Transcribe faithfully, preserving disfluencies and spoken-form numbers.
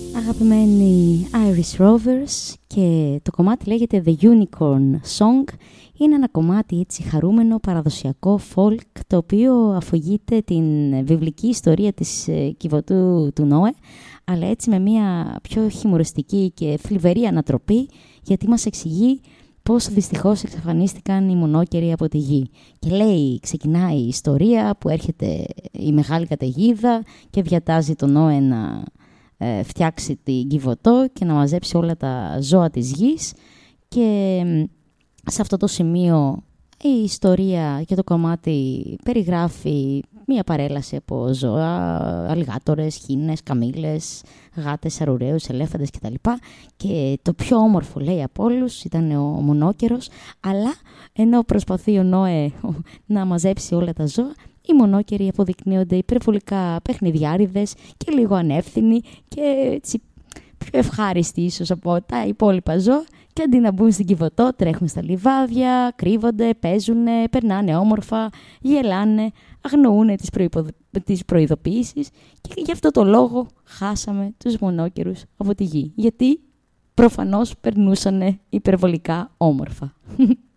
Αγαπημένοι Irish Rovers, και το κομμάτι λέγεται The Unicorn Song. Είναι ένα κομμάτι έτσι χαρούμενο, παραδοσιακό, folk, το οποίο αφηγείται την βιβλική ιστορία της ε, κυβωτού του Νόε, αλλά έτσι με μια πιο χιουμοριστική και θλιβερή ανατροπή, γιατί μας εξηγεί πώς δυστυχώς εξαφανίστηκαν οι μονόκεροι από τη γη. Και λέει, ξεκινάει η ιστορία που έρχεται η μεγάλη καταιγίδα και διατάζει τον Νόε να ε, φτιάξει την κυβωτό και να μαζέψει όλα τα ζώα της γης. Και σε αυτό το σημείο η ιστορία και το κομμάτι περιγράφει μία παρέλαση από ζώα, αλιγάτορες, χήνες, καμήλες, γάτες, αρουραίους, ελέφαντες κτλ. Και το πιο όμορφο, λέει, από όλους ήταν ο μονόκερος, αλλά ενώ προσπαθεί ο Νόε να μαζέψει όλα τα ζώα, οι μονόκεροι αποδεικνύονται υπερβολικά παιχνιδιάριδες και λίγο ανεύθυνοι και έτσι πιο ευχάριστοι ίσως από τα υπόλοιπα ζώα, και αντί να μπουν στην κυβωτό τρέχουν στα λιβάδια, κρύβονται, παίζουν, περνάνε όμορφα, γελάνε, αγνοούν τις, προϋπο... τις προειδοποιήσεις, και γι' αυτό το λόγο χάσαμε τους μονόκερους από τη γη. Γιατί προφανώς περνούσαν υπερβολικά όμορφα.